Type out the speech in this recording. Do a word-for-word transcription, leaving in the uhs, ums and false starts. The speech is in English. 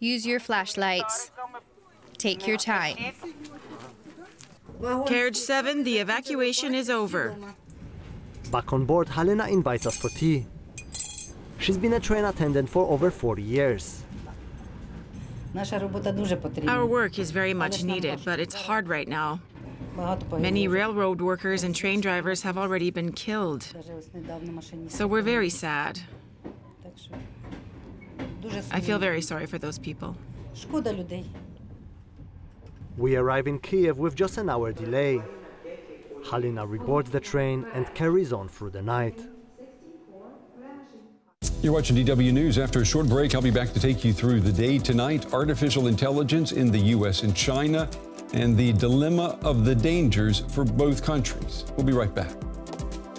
Use your flashlights. Take your time. Carriage seven, the evacuation is over. Back on board, Halina invites us for tea. She's been a train attendant for over forty years. Our work is very much needed, but it's hard right now. Many railroad workers and train drivers have already been killed. So we're very sad. I feel very sorry for those people. We arrive in Kiev with just an hour delay. Halina reboards the train and carries on through the night. You're watching D W News. After a short break, I'll be back to take you through the day tonight, artificial intelligence in the U S and China, and the dilemma of the dangers for both countries. We'll be right back.